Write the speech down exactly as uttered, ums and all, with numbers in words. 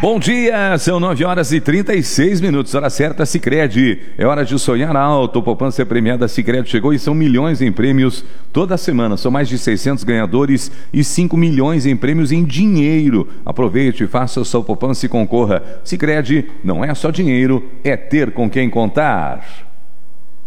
Bom dia, são nove horas e trinta e seis minutos, hora certa, Sicredi. É hora de sonhar alto, poupança premiada Sicredi chegou e são milhões em prêmios toda semana. São mais de seiscentos ganhadores e cinco milhões em prêmios em dinheiro. Aproveite, faça a sua poupança e concorra. Sicredi não é só dinheiro, é ter com quem contar.